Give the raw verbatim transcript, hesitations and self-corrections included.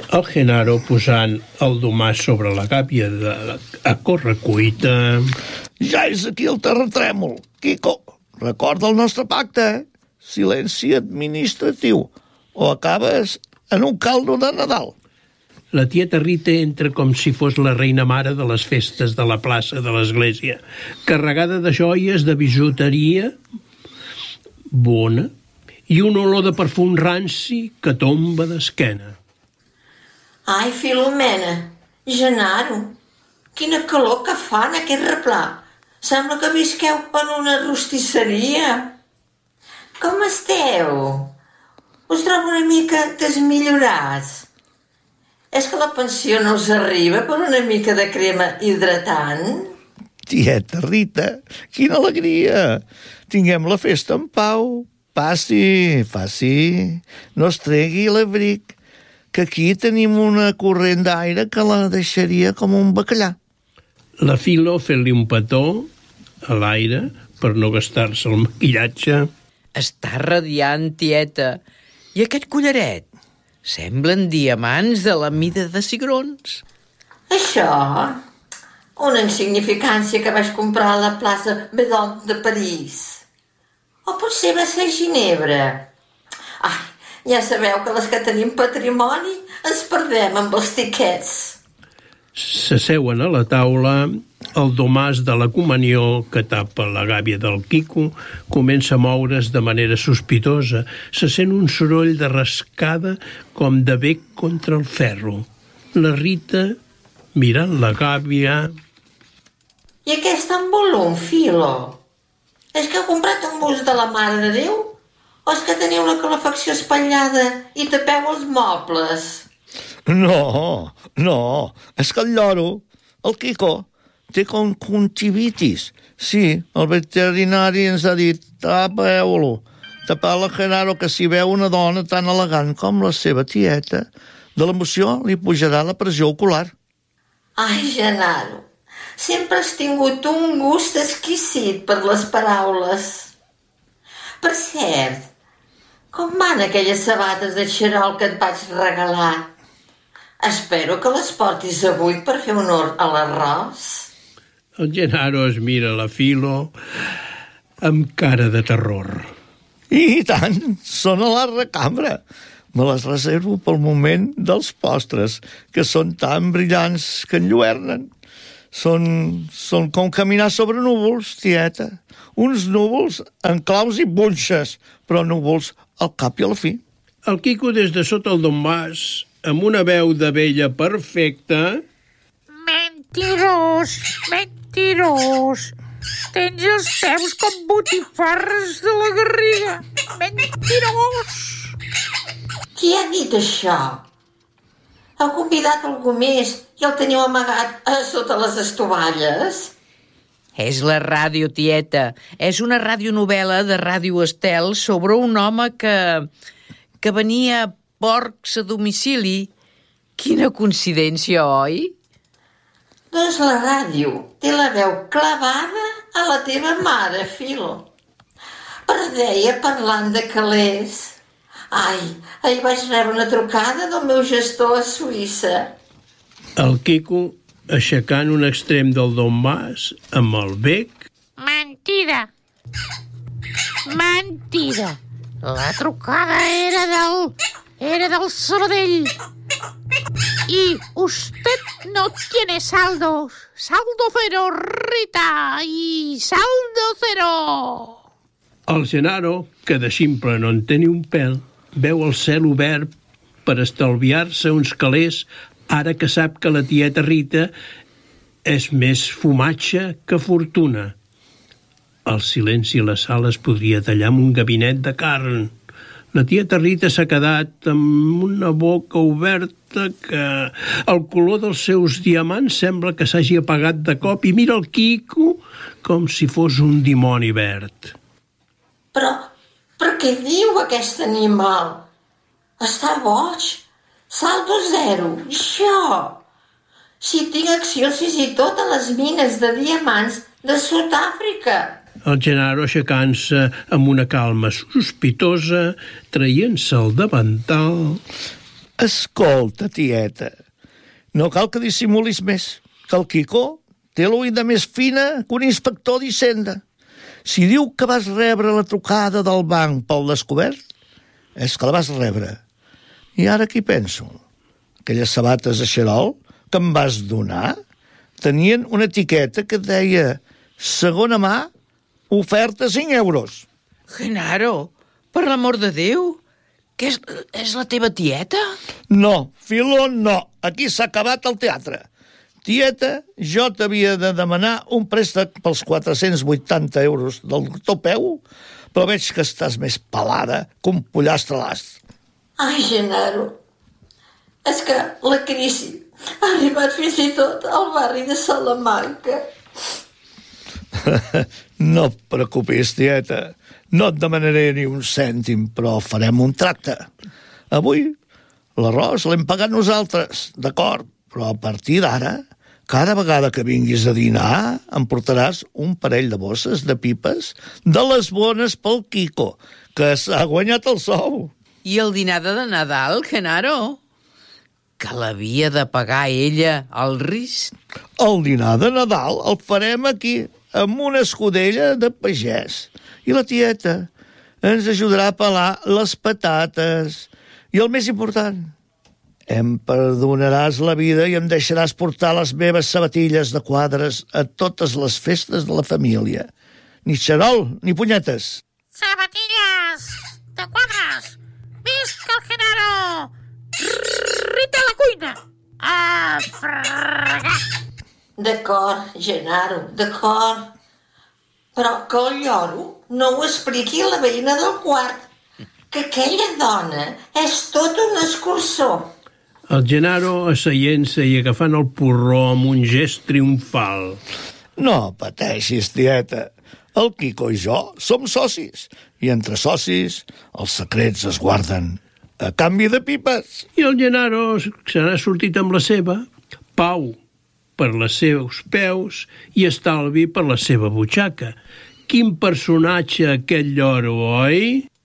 El Genaro, posant el domàs sobre la gàbia de, a correcuita... Ja és aquí el terratrèmol, Quico. Recorda el nostre pacte, eh? Silenci administratiu, o acabes en un caldo de Nadal. La tieta Rita entra com si fos la reina mare de les festes de la plaça de l'església, carregada de joies, de bijuteria bona, i un olor de perfum ranci que tomba d'esquena. Ai, Filomena, Genaro, quina calor que fa en aquest replà. Sembla que visqueu en una rostisseria. Com esteu? Us trobo una mica desmillorats. És que la pensió no us arriba per una mica de crema hidratant? Tieta Rita, quina alegria! Tinguem la festa en pau. Passi, passi, no es tregui l'abric, que aquí tenim una corrent d'aire que la deixaria com un bacallà. La Filo, fent-li un petó a l'aire per no gastar-se el maquillatge. Està radiant, tieta. I aquest collaret? Semblen diamants de la mida de cigrons. Això? Una insignificància que vaig comprar a la plaça Bedon de París. O potser va ser Ginebra. Ai, ja sabeu que les que tenim patrimoni ens perdem amb els tiquets. S'asseuen a la taula, el domàs de la comunió que tapa la gàbia del Quico comença a moure's de manera sospitosa. Se sent un soroll de rascada com de bec contra el ferro. La Rita, mirant la gàbia... I aquest en volum, Filo? És que heu comprat un bust de la Mare de Déu? O és que teniu la calefacció espatllada i tapeu els mobles? No, no, és que el lloro, el Quico, té conjuntivitis. Sí, el veterinari ens ha dit, tapeu-lo, tapeu la Genaro, que si veu una dona tan elegant com la seva tieta, de l'emoció li pujarà la pressió ocular. Ai, Genaro, sempre has tingut un gust exquisit per les paraules. Per cert, com van aquelles sabates de xarol que et vaig regalar? Espero que les portis avui per fer honor a l'arròs. El Genaro es mira la Filo amb cara de terror. I tant, són a la recambra. Me les reservo pel moment dels postres, que són tan brillants que enlluernen. Són, són com caminar sobre núvols, tieta. Uns núvols en claus i bunxes, però núvols al cap i a la fi. El Quico, des de sota el domàs, amb una veu de vella perfecta... Mentirós, mentirós. Tens els peus com botifarres de la Garriga. Mentirós. Qui ha dit això? Heu convidat algú més i el teniu amagat a sota les estovalles? És la ràdio, tieta. És una radionovel·la de Ràdio Estel sobre un home que... que venia porcs a domicili. Quina coincidència, oi? Doncs la ràdio té la veu clavada a la teva mare, Filo. Però deia parlant de calés. Ai, ahir vaig rebre una trucada del meu gestor a Suïssa. El Quico, aixecant un extrem del domàs amb el bec... Mentida. Mentida. La trucada era del... era del Sabadell. Y usted no tiene saldos. Saldo cero, Rita. Y saldo cero. El Genaro, que de ximple no en té ni un pèl, veu el cel obert per estalviar-se uns calés ara que sap que la tieta Rita és més fumatge que fortuna. El silenci a la sala es podria tallar amb un gabinet de carn. La tieta Rita s'ha quedat amb una boca oberta que el color dels seus diamants sembla que s'hagi apagat de cop i mira el Quico com si fos un dimoni verd. Però, però què diu aquest animal? Està boig? Saldo zero, jo! Si tinc accions fins i tot a les mines de diamants de Sud-àfrica. El Genaro, aixecant-se amb una calma sospitosa, traient-se el davantal... Escolta, tieta, no cal que dissimulis més, que el Quico té l'oïda més fina que un inspector d'Hisenda. Si diu que vas rebre la trucada del banc pel descobert, és que la vas rebre. I ara aquí penso? Aquelles sabates de xarol que em vas donar tenien una etiqueta que deia segona mà, oferta cinc euros. Genaro, per l'amor de Déu, que és, és la teva tieta? No, Filó, no. Aquí s'ha acabat el teatre. Tieta, jo t'havia de demanar un préstec pels quatre-cents vuitanta euros del doctor Peu, però veig que estàs més pelada que un pollastre a l'ast. Ai, Genaro, és que la crisi ha arribat fins i tot al barri de Salamanca. No et preocupis, tieta. No et demanaré ni un cèntim, però farem un tracte. Avui l'arròs l'hem pagat nosaltres, d'acord, però a partir d'ara, cada vegada que vinguis a dinar, em portaràs un parell de bosses de pipes de les bones pel Quico, que s'ha guanyat el sou. I el dinar de Nadal, Genaro? Que l'havia de pagar ella, el risc? El dinar de Nadal el farem aquí, amb una escudella de pagès. I la tieta ens ajudarà a pelar les patates. I el més important, em perdonaràs la vida i em deixaràs portar les meves sabatilles de quadres a totes les festes de la família. Ni xarol, ni punyetes. Sabatilles de quadres. Visca el Genaro! Rita a la cuina! A fregar! D'acord, Genaro, d'acord. Però que el lloro no ho expliqui a la veïna del quart, que aquella dona és tot un escurçó. El Genaro asseient-se i agafant el porró amb un gest triomfal. No pateixis, tieta. El Quico i jo som socis, i entre socis els secrets es guarden a canvi de pipes. I el Genaro se n'ha sortit amb la seva, pau per les seus peus i estalvi per la seva butxaca. Quin personatge aquest lloro, oi?